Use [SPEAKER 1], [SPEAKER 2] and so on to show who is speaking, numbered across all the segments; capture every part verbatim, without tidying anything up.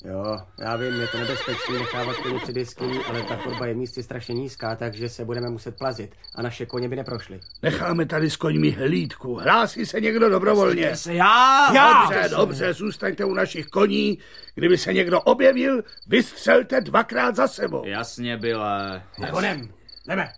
[SPEAKER 1] Jo, já vím, je to nebezpečný nechávat koně před jeskyní, ale ta chodba je v místě strašně nízká, takže se budeme muset plazit a naše koně by neprošly.
[SPEAKER 2] Necháme tady s koňmi hlídku. Hlásí se někdo dobrovolně?
[SPEAKER 1] Se já! já!
[SPEAKER 2] Dobře, dobře, zůstaňte u našich koní. Kdyby se někdo objevil, vystřelte dvakrát za sebou.
[SPEAKER 3] Jasně, Bile.
[SPEAKER 1] Honem, jdeme.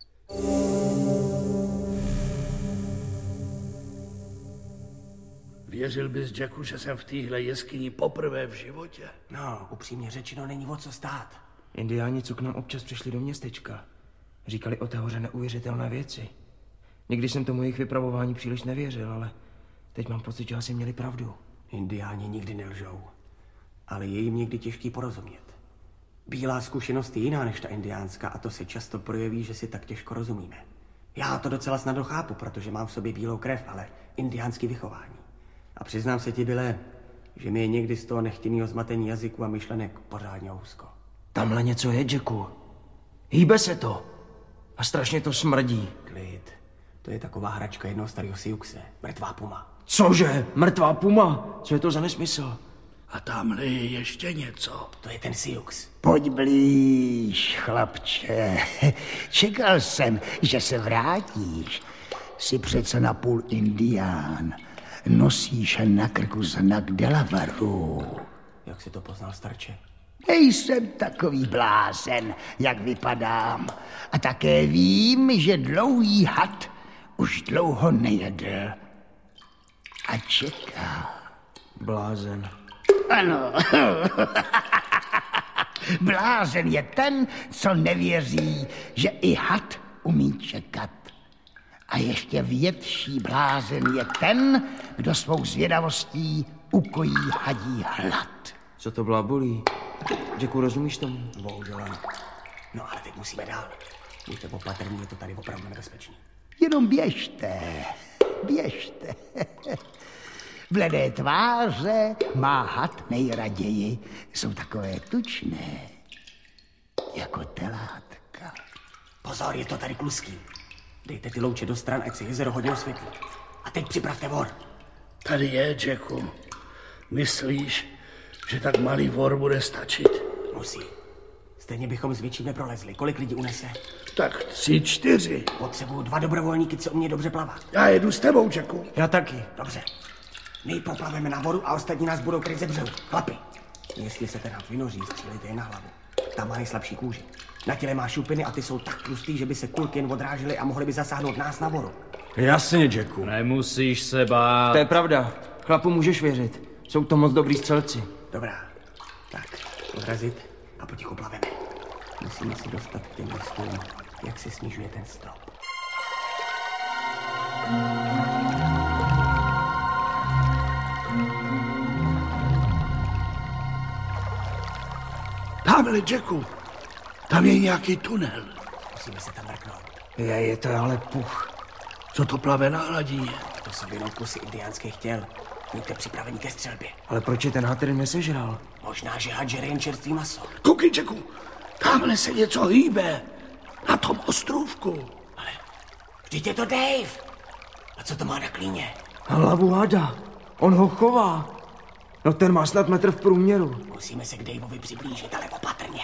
[SPEAKER 2] Věřil bys, Jacku, že jsem v téhle jeskyni poprvé v životě?
[SPEAKER 1] No, upřímně řečeno, není o co stát.
[SPEAKER 4] Indiáni, co k nám občas přišli do městečka, říkali o té hoře neuvěřitelné věci. Nikdy jsem tomu jejich vypravování příliš nevěřil, ale teď mám pocit, že asi měli pravdu.
[SPEAKER 1] Indiáni nikdy nelžou, ale je jim někdy těžký porozumět. Bílá zkušenost je jiná než ta indiánská a to se často projeví, že si tak těžko rozumíme. Já to docela snadno chápu, protože mám v sobě bílou krev, ale indiánský vychování. A přiznám se ti, Bile, že mi je někdy z toho nechtěnýho zmatení jazyku a myšlenek pořádně úzko.
[SPEAKER 4] Tamhle něco je, Jacku. Hýbe se to. A strašně to smrdí.
[SPEAKER 1] Klid. To je taková hračka jednoho starého Siuxe. Mrtvá puma.
[SPEAKER 4] Cože? Mrtvá puma? Co je to za nesmysl?
[SPEAKER 2] A tamhle je ještě něco.
[SPEAKER 1] To je ten Siux.
[SPEAKER 5] Pojď blíž, chlapče. Čekal jsem, že se vrátíš. Jsi přece napůl Indián. Nosíš na krku znak Delavaru.
[SPEAKER 1] Jak jsi to poznal, starče?
[SPEAKER 5] Nejsem takový blázen, jak vypadám. A také vím, že dlouhý had už dlouho nejedl. A čeká.
[SPEAKER 4] Blázen.
[SPEAKER 5] Ano. Blázen je ten, co nevěří, že i had umí čekat. A ještě větší blázen je ten, kdo svou zvědavostí ukojí hadí hlad.
[SPEAKER 4] Co to blábolí? Jacku, rozumíš tomu?
[SPEAKER 1] Bohužel ano. No ale teď musíme dál. Buďte opatrní, je to tady opravdu nebezpečný.
[SPEAKER 5] Jenom běžte, běžte. Bledé tváře má had nejraději. Jsou takové tučné, jako telátka.
[SPEAKER 1] Pozor, je to tady kluský. Dejte ty louče do stran, ať se jezero hodně osvětlí. A teď připravte vor.
[SPEAKER 2] Tady je, Jacku. Myslíš, že tak malý vor bude stačit?
[SPEAKER 1] Musí. Stejně bychom s větším neprolezli. Kolik lidí unese?
[SPEAKER 2] Tak tři, čtyři.
[SPEAKER 1] Potřebuju dva dobrovolníky, co umí dobře plavat.
[SPEAKER 2] Já jedu s tebou, Jacku.
[SPEAKER 4] Já taky.
[SPEAKER 1] Dobře. My poplaveme na vodu a ostatní nás budou kryt ze břehu. Chlapi, jestli se teda vynoří, střílejte je na hlavu. Tam má nejslabší kůži. Na těle má šupiny a ty jsou tak tlustý, že by se kulky jen odrážely a mohly by zasáhnout nás na vodu.
[SPEAKER 3] Jasně, Jacku. Nemusíš se bát.
[SPEAKER 4] To je pravda. Chlapu můžeš věřit. Jsou to moc dobrý střelci.
[SPEAKER 1] Dobrá. Tak, odrazit a potichu plaveme. Musíme si dostat k těm listům, jak se snižuje ten strop.
[SPEAKER 2] Tamhle, Jacku. Tam je nějaký tunel.
[SPEAKER 1] Musíme se tam mrknout.
[SPEAKER 4] Je, je to ale puch.
[SPEAKER 2] Co to plave na hladině?
[SPEAKER 1] To jsou jenom kusy indiánských těl. Buďte připraveni ke střelbě.
[SPEAKER 4] Ale proč je ten had tedy nesežral?
[SPEAKER 1] Možná, že had žere jen čerstvý maso.
[SPEAKER 2] Koukej, Jacku. Tamhle se něco hýbe. Na tom ostrůvku.
[SPEAKER 1] Ale vždyť je to Dave. A co to má na klíně?
[SPEAKER 4] Hlavu hada. On ho chová. No ten má snad metr v průměru.
[SPEAKER 1] Musíme se k Daveovi přiblížit, ale opatrně.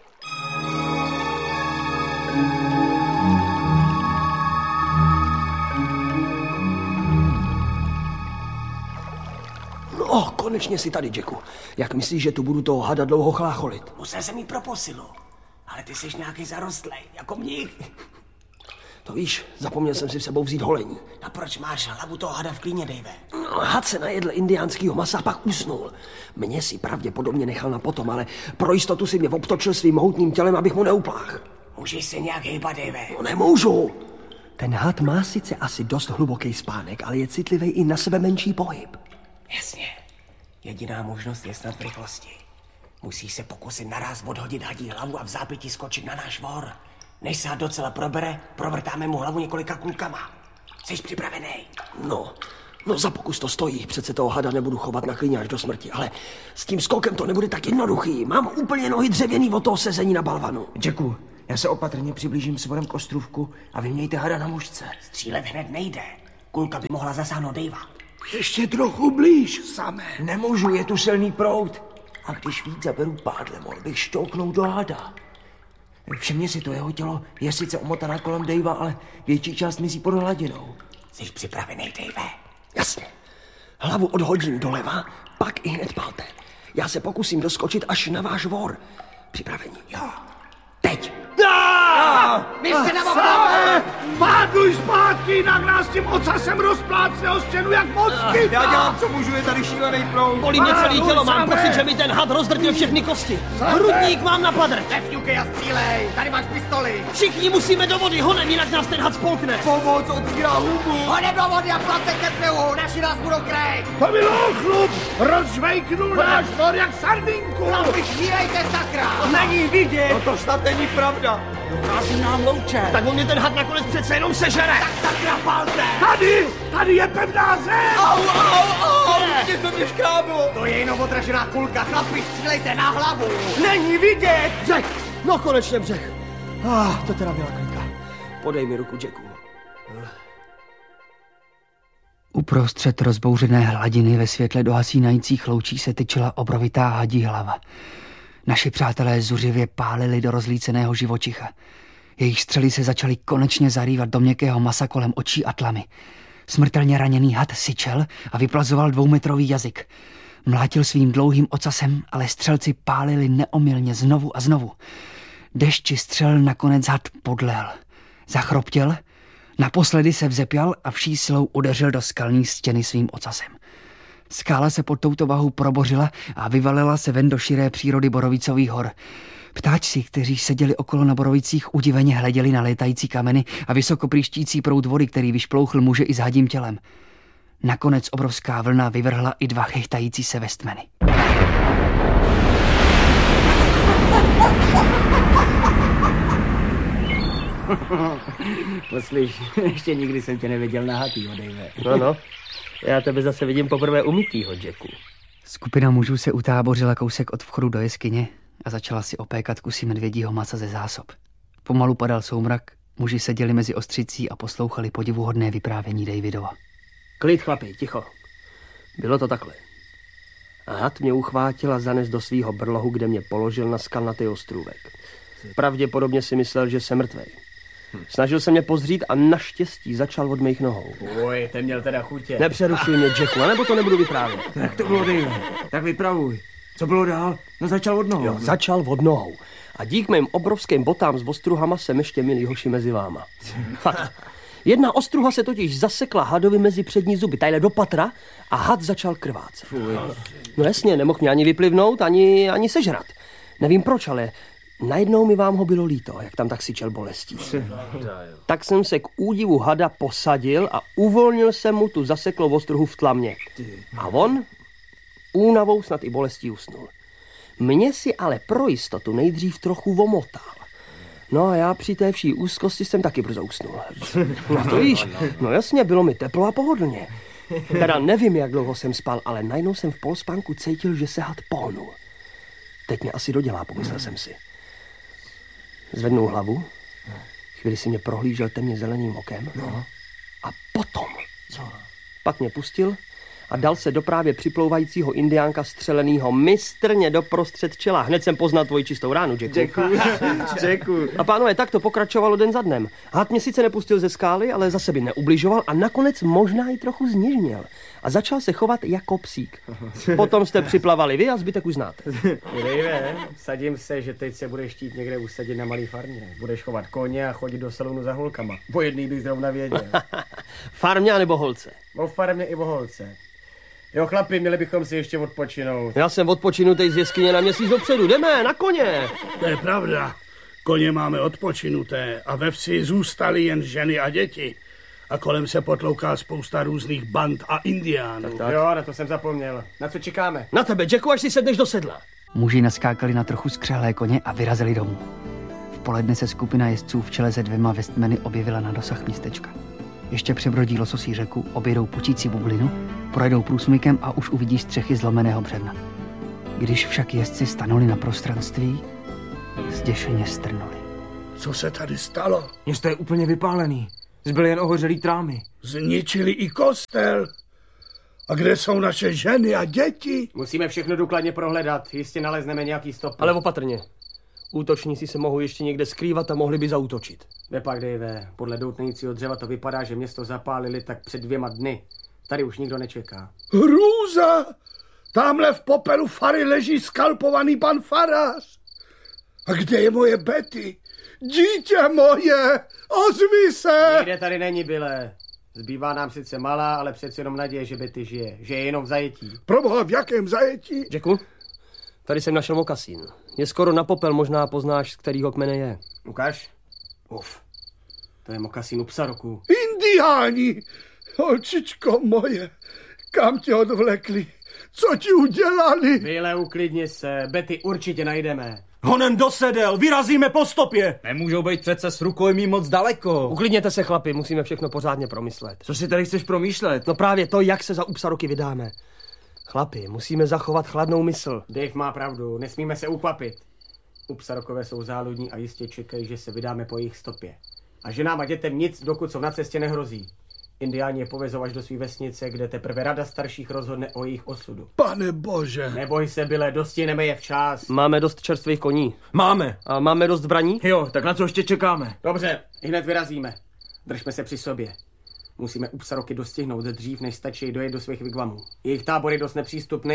[SPEAKER 6] No, konečně si tady, Jacku. Jak myslíš, že tu budu toho hada dlouho chlácholit?
[SPEAKER 1] Musel jsem jít pro posilu. Ale ty jsi nějaký zarostlej, jako mních.
[SPEAKER 6] To víš, zapomněl jsem si v sebou vzít holení.
[SPEAKER 1] A proč máš hlavu toho hada v klíně, Dave?
[SPEAKER 6] No, had se najedl indiánskýho masa a pak usnul. Mě si pravděpodobně nechal na potom, ale pro jistotu si mě obtočil svým mohutným tělem, abych mu neupláchl.
[SPEAKER 1] Můžeš se nějak hejbat, Dave?
[SPEAKER 6] No, nemůžu. Ten had má sice asi dost hluboký spánek, ale je citlivý i na sebe menší pohyb.
[SPEAKER 1] Jasně. Jediná možnost je snad v rychlosti. Musíš se pokusit naraz odhodit hadí hlavu a v zápětí skočit na náš vor. Než se had docela probere, provrtáme mu hlavu několika kulkama. Jsi připravený?
[SPEAKER 6] No, no za pokus to stojí. Přece toho hada nebudu chovat na klíně až do smrti, ale s tím skokem to nebude tak jednoduchý. Mám úplně nohy dřevěný od toho sezení na balvanu.
[SPEAKER 4] Jacku, já se opatrně přiblížím s vorem k ostrůvku a vymějte hada na mužce.
[SPEAKER 1] Střílet hned nejde. Kulka by mohla zasáhnout Davea.
[SPEAKER 2] Ještě trochu blíž, samé.
[SPEAKER 4] Nemůžu, je tu silný proud. A když víc zaberu pádle, mohl bych šťouknout do hada. Všimni si to, jeho tělo je sice omotané kolem Davea, ale větší část mizí pod hladinou.
[SPEAKER 6] Jsi připravený, Dave? Jasně. Hlavu odhodím doleva, pak i hned palte. Já se pokusím doskočit až na váš vor. Připravení? Jo. Teď.
[SPEAKER 2] Mistr Sále! Páduj zpátky, jinak nás tím ocasem rozplácne o stěnu jak mocky!
[SPEAKER 6] Já dělám, co můžu, je tady šílený proud. Bolí mě celý tělo, mám pocit, že mi ten had rozdrtil všechny kosti. Hrudník mám na padrť.
[SPEAKER 1] Nefňukej a střílej, tady máš pistoli.
[SPEAKER 6] Všichni musíme do vody, honem, jinak nás ten had spolkne.
[SPEAKER 1] Pomoc, otvírá hubu. Honem do vody a plante ke břehu, naši nás budou krejt.
[SPEAKER 2] To bylo chlup, rozžvejknul náš vor jak sardinku.
[SPEAKER 1] Chlapi, šílejte, sakra.
[SPEAKER 6] Není vidět.
[SPEAKER 1] No to snad není pravda.
[SPEAKER 6] Dochází nám louče. Tak on mě ten had nakonec přece jenom sežere.
[SPEAKER 1] Tak sakra, palte.
[SPEAKER 2] Tady, tady je pevná zem.
[SPEAKER 6] Au, au, au, něco mě škráblo.
[SPEAKER 1] To je jenom odražená kulka, chlapi, střílejte na hlavu.
[SPEAKER 6] Není vidět. Břeh, no konečně břeh. Ah, to teda byla klika. Podej mi ruku, Jacku.
[SPEAKER 7] Uprostřed rozbouřené hladiny ve světle dohasínajících loučí se tyčila obrovitá hadí hlava. Naši přátelé zuřivě pálili do rozlíceného živočicha. Jejich střely se začaly konečně zarývat do měkkého masa kolem očí a tlamy. Smrtelně raněný had syčel a vyplazoval dvoumetrový jazyk. Mlátil svým dlouhým ocasem, ale střelci pálili neomylně znovu a znovu. Dešti střel nakonec had podlel. Zachroptěl, naposledy se vzepěl a vší silou udeřil do skalní stěny svým ocasem. Skála se pod touto vahou probořila a vyvalila se ven do širé přírody Borovicových hor. Ptáčci, kteří seděli okolo na Borovicích, udiveně hleděli na létající kameny a vysoko příštící proud vody, který vyšplouchl muže i s hadím tělem. Nakonec obrovská vlna vyvrhla i dva chechtající se vestmeny.
[SPEAKER 1] Poslyš, ještě nikdy jsem tě neviděl nahatýho, Dave.
[SPEAKER 6] No, no. Já tebe zase vidím poprvé umytýho, Jacku.
[SPEAKER 7] Skupina mužů se utábořila kousek od vchodu do jeskyně a začala si opékat kusy medvědího masa ze zásob. Pomalu padal soumrak, muži seděli mezi ostřicí a poslouchali podivuhodné vyprávění Davidova.
[SPEAKER 6] Klid, chlapi, ticho. Bylo to takhle. A had mě uchvátil a zanes do svýho brlohu, kde mě položil na skalnatý ostrůvek. Pravděpodobně si myslel, že jsem mrtvej. Snažil se mě pozřít a naštěstí začal od mých nohou.
[SPEAKER 1] Oj, ten měl teda chutě.
[SPEAKER 6] Nepřerušuj mě, Jacku, anebo to nebudu vyprávět.
[SPEAKER 4] Tak to bylo, Dave. Tak vypravuj. Co bylo dál? No začal od nohou.
[SPEAKER 6] Jo, začal od nohou. A dík mým obrovským botám s ostruhama jsem ještě milý hoši mezi váma. Fakt. Jedna ostruha se totiž zasekla hadovi mezi přední zuby, tadyhle do patra, a had začal krvácet. No jasně, nemohl mě ani vyplivnout, ani, ani sežrat. Nevím proč, ale najednou mi vám ho bylo líto, jak tam tak syčel bolestí. Tak jsem se k údivu hada posadil a uvolnil jsem mu tu zaseklou ostruhu v tlamě. A on únavou snad i bolestí usnul. Mně si ale pro jistotu nejdřív trochu vomotal. No a já při té vší úzkosti jsem taky brzo usnul. No to víš, no jasně, bylo mi teplo a pohodlně. Teda nevím, jak dlouho jsem spal, ale najednou jsem v polspánku cítil, že se had pohnul. Teď mě asi dodělá, pomyslel jsem si. Zvednul hlavu, chvíli si mě prohlížel temně zeleným okem a potom, co? Pak mě pustil a dal se do právě připlouvajícího indiánka střelenýho mistrně doprostřed čela. Hned jsem poznal tvoji čistou ránu, Jacku.
[SPEAKER 1] Jacku.
[SPEAKER 6] A pánové, tak to pokračovalo den za dnem. Had mě sice nepustil ze skály, ale zase by neubližoval a nakonec možná i trochu zněžněl. A začal se chovat jako psík. Potom jste připlavali vy a zbytek už znáte.
[SPEAKER 1] Dave, sadím se, že teď se budeš chtít někde usadit na malý farmě. Budeš chovat koně a chodit do salonu za holkama. Po jedný bych zrovna věděl.
[SPEAKER 6] Farmě nebo holce?
[SPEAKER 1] O farmě i o holce. Jo, chlapi, měli bychom si ještě odpočinout.
[SPEAKER 6] Já jsem odpočinutej z jeskyně na měsíc dopředu. Jdeme, na koně!
[SPEAKER 2] To je pravda. Koně máme odpočinuté a ve vsi zůstaly jen ženy a děti. A kolem se potlouká spousta různých band a indiánů.
[SPEAKER 1] Tak, tak. Jo, na to jsem zapomněl. Na co čekáme?
[SPEAKER 6] Na tebe, Jacku, až si sedneš do sedla.
[SPEAKER 7] Muži naskákali na trochu skřehlé koně a vyrazili domů. V poledne se skupina jezdců v čele se dvěma vestmeny objevila na dosah městečka. Ještě přebrodí lososí řeku, objedou pučící bublinu, projedou průsmykem a už uvidí střechy zlomeného břevna. Když však jezdci stanuli na prostranství, zděšeně strnuli.
[SPEAKER 2] Co se tady stalo?
[SPEAKER 4] Město je úplně vypálený. Zbyly jen ohořelý trámy.
[SPEAKER 2] Zničili i kostel. A kde jsou naše ženy a děti?
[SPEAKER 1] Musíme všechno důkladně prohledat. Jistě nalezneme nějaký stopy.
[SPEAKER 6] Ale opatrně. Útočníci se mohou ještě někde skrývat a mohli by zaútočit.
[SPEAKER 1] Nepak, Dave, podle doutnajícího dřeva to vypadá, že město zapálili tak před dvěma dny. Tady už nikdo nečeká.
[SPEAKER 2] Hrůza! Tamhle v popelu fary leží skalpovaný pan farář. A kde je moje Betty? Dítě moje, ozvi se!
[SPEAKER 1] Nikde tady není, Bile. Zbývá nám sice malá, ale přeci jenom naděje, že Betty žije. Že je jenom v zajetí.
[SPEAKER 2] Proboha, v jakém zajetí?
[SPEAKER 6] Jacku, tady jsem našel mokasín. Je skoro na popel, možná poznáš, z kterého kmene je.
[SPEAKER 1] Ukáž? Uf, to je mokasín u psaroků.
[SPEAKER 2] Indiáni! Holčičko moje, kam tě odvlekli? Co ti udělali?
[SPEAKER 1] Bile, uklidni se, Betty určitě najdeme.
[SPEAKER 3] Honem dosedel, vyrazíme po stopě. Nemůžou být přece s rukojmí moc daleko.
[SPEAKER 6] Uklidněte se, chlapi, musíme všechno pořádně promyslet.
[SPEAKER 4] Co si tady chceš promýšlet?
[SPEAKER 6] No právě to, jak se za Upsaroky vydáme. Chlapi, musíme zachovat chladnou mysl.
[SPEAKER 1] Dave má pravdu, nesmíme se ukvapit. Upsarokové jsou záludní a jistě čekají, že se vydáme po jejich stopě. A ženám a dětem nic, dokud jsou na cestě, nehrozí. Indiáni je povezou až do své vesnice, kde teprve rada starších rozhodne o jejich osudu.
[SPEAKER 2] Pane bože.
[SPEAKER 1] Neboj se, Bile, dostihneme je včas.
[SPEAKER 6] Máme dost čerstvých koní.
[SPEAKER 4] Máme.
[SPEAKER 6] A máme dost zbraní?
[SPEAKER 4] Jo, tak na co ještě čekáme?
[SPEAKER 1] Dobře, hned vyrazíme. Držme se při sobě. Musíme Upsaroky dostihnout dřív, než stačí dojet do svých vigvamů. Jejich tábor je dost nepřístupný